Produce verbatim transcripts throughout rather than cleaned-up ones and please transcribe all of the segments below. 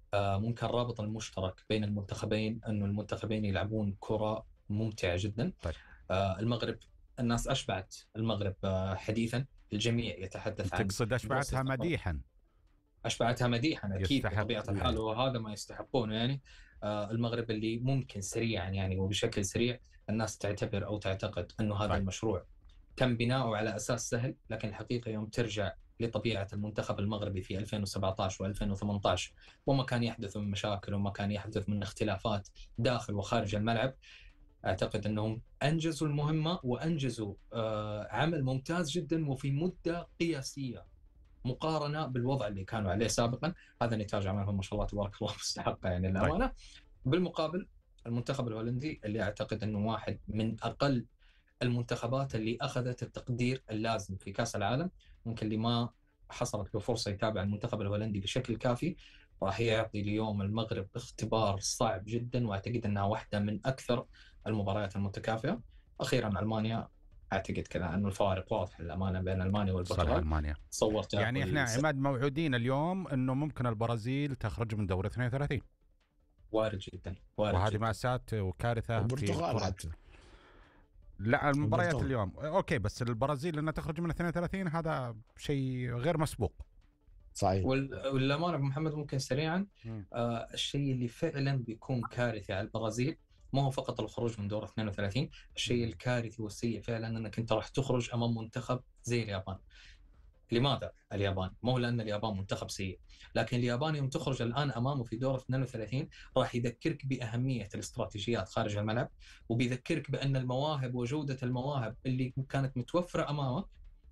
آه، ممكن الرابط المشترك بين المنتخبين أنه المنتخبين يلعبون كرة ممتعة جدا. طيب آه، المغرب، الناس أشبعت المغرب آه، حديثا، الجميع يتحدث عن تقصد أشبعتها متوسط الفرق. مديحا؟ أشبعتها مديحا أكيد يستحق بطبيعة الحال، يعني. وهذا ما يستحقونه يعني. آه، المغرب اللي ممكن سريعا يعني وبشكل سريع الناس تعتبر أو تعتقد أنه هذا طيب المشروع تم بناؤه على أساس سهل، لكن الحقيقة يوم ترجع لطبيعة المنتخب المغربي في ألفين وسبعة عشر و2018 وما كان يحدث من مشاكل وما كان يحدث من اختلافات داخل وخارج الملعب، أعتقد أنهم أنجزوا المهمة وأنجزوا آه، عمل ممتاز جدا وفي مدة قياسية مقارنة بالوضع اللي كانوا عليه سابقا. هذا نتاج عملهم ما شاء الله تبارك الله مستحقة يعني طيب الأمانة. بالمقابل المنتخب الهولندي اللي أعتقد أنه واحد من أقل المنتخبات اللي أخذت التقدير اللازم في كأس العالم، ممكن اللي ما حصلت له فرصة يتابع المنتخب الهولندي بشكل كافي، راح يعطي اليوم المغرب اختبار صعب جدا، وأعتقد أنها واحدة من أكثر المباريات المتكافئة. أخيرا ألمانيا، أعتقد كذا أنه الفوارق واضحة للأمانة بين ألمانيا صالح والبرتغال. ألمانيا. تصور يعني احنا تاكل س... عماد موعودين اليوم انه ممكن البرازيل تخرج من دور اثنين وثلاثين، وارد جدا، وارد وهذه جدا. مأساة وكارثة في البرتغال الكرة. حتى. لا المباريات البرتغال اليوم اوكي، بس البرازيل انها تخرج من اثنين وثلاثين هذا شيء غير مسبوق. صحيح. وال- والأمانة أبو محمد ممكن سريعا، مم. آه الشيء اللي فعلا بيكون كارثي على البرازيل ما هو فقط الخروج من دور اثنين وثلاثين، الشيء الكارثي والسيء فعلا أنك أنت راح تخرج أمام منتخب زي اليابان. لماذا اليابان؟ مو لأن اليابان منتخب سيء، لكن اليابان يوم تخرج الآن أمامه في دور اثنين وثلاثين راح يذكرك بأهمية الاستراتيجيات خارج الملعب، وبيذكرك بأن المواهب وجودة المواهب اللي كانت متوفرة أمامك،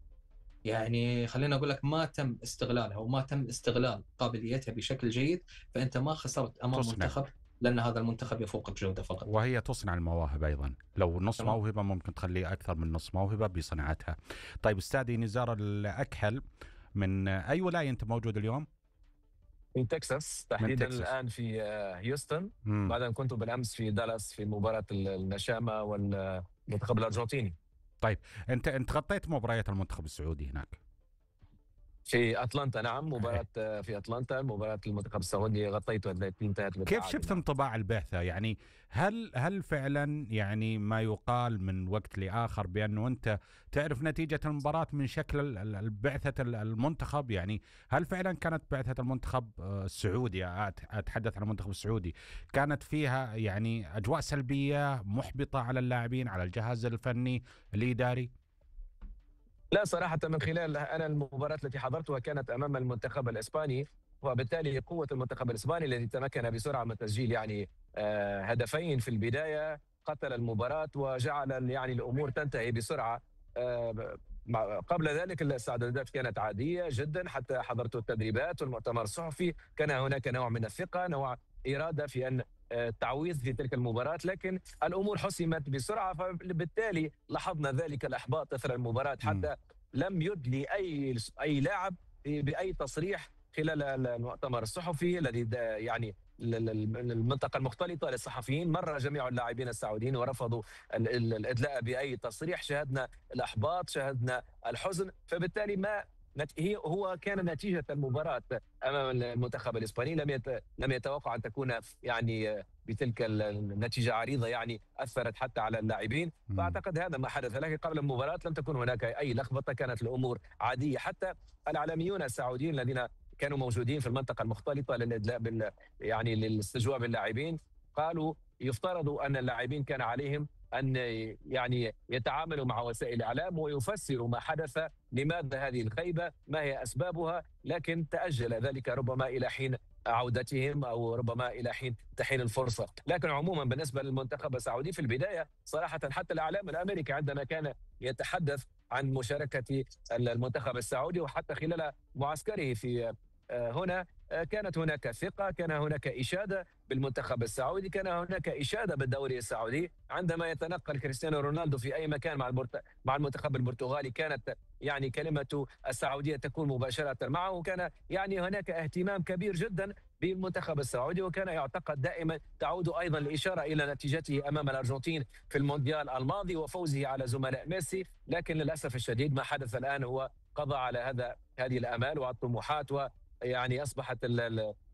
يعني خلينا أقول لك ما تم استغلالها وما تم استغلال قابليتها بشكل جيد، فأنت ما خسرت أمام تصنع، منتخب، لأن هذا المنتخب يفوق الجودة فقط. وهي تصنع المواهب أيضا، لو نص تمام. موهبة ممكن تخليه أكثر من نص موهبة بصناعتها. طيب أستاذي نزار الأكحل، من أي ولاية أنت موجود اليوم؟ من تكساس من تحديدا، تكساس. الآن في آه، هيوستن، مم. بعد أن كنت بالأمس في دالاس في مباراة النشامة والمنتخب الأرجنتيني. طيب أنت أنت غطيت مباريات المنتخب السعودي هناك في أتلانتا، نعم، مباراة آه، في أتلانتا، مباراة المنتخب السعودي غطيته، انتهت كيف بالتعادل. شفت نعم. انطباع البعثة؟ يعني هل هل فعلا يعني ما يقال من وقت لآخر بأنه أنت تعرف نتيجة المباراة من شكل ال- ال- البعثة ال- المنتخب؟ يعني هل فعلا كانت بعثة المنتخب آه، السعودي، أت- أتحدث عن المنتخب السعودي، كانت فيها يعني أجواء سلبية محبطة على اللاعبين، على الجهاز الفني الإداري؟ لا صراحة، من خلال أنا المباراة التي حضرتها كانت أمام المنتخب الإسباني، وبالتالي قوة المنتخب الإسباني الذي تمكن بسرعة من تسجيل يعني آه، هدفين في البداية قتل المباراة وجعل يعني الأمور تنتهي بسرعة. آه، مع- قبل ذلك الاستعدادات كانت عادية جدا، حتى حضرت التدريبات والمؤتمر الصحفي كان هناك نوع من الثقة، نوع إرادة في أن آه، التعويض في تلك المباراة، لكن الأمور حسمت بسرعة، فبالتالي لاحظنا ذلك الإحباط أثر المباراة، مم. حتى لم يدلي أي أي لاعب بأي تصريح خلال المؤتمر الصحفي الذي دا- يعني ال- ال- المنطقة المختلطة للصحفيين. مر جميع اللاعبين السعوديين ورفضوا ال- ال- الإدلاء بأي تصريح. شاهدنا الإحباط، شاهدنا الحزن، فبالتالي ما نت- هي هو كان نتيجة المباراة أمام المنتخب الإسباني لم يت لم يتوقع أن تكون يعني بتلك النتيجة عريضة، يعني أثرت حتى على اللاعبين. مم. فأعتقد هذا ما حدث، لكن قبل المباراة لم تكن هناك أي لخبطة، كانت الأمور عادية. حتى الإعلاميون السعوديين الذين كانوا موجودين في المنطقة المختلطة للإدلاء بال يعني للاستجواب اللاعبين قالوا يفترض أن اللاعبين كان عليهم أن يعني يتعاملوا مع وسائل الإعلام ويفسروا ما حدث، لماذا هذه الخيبة، ما هي أسبابها، لكن تأجل ذلك ربما إلى حين عودتهم أو ربما إلى حين تحين الفرصة. لكن عموما بالنسبة للمنتخب السعودي في البداية صراحة، حتى الإعلام الأمريكي عندما كان يتحدث عن مشاركة المنتخب السعودي وحتى خلال معسكره في هنا، كانت هناك ثقة، كان هناك إشادة بالمنتخب السعودي، كان هناك إشادة بالدوري السعودي. عندما يتنقل كريستيانو رونالدو في أي مكان مع البرت... مع المنتخب البرتغالي كانت يعني كلمة السعودية تكون مباشرة معه، وكان يعني هناك اهتمام كبير جدا بالمنتخب السعودي، وكان يعتقد دائما تعود أيضا الإشارة إلى نتيجته أمام الأرجنتين في المونديال الماضي وفوزه على زملاء ميسي. لكن للأسف الشديد ما حدث الآن هو قضى على هذا هذه الآمال والطموحات، و يعني أصبحت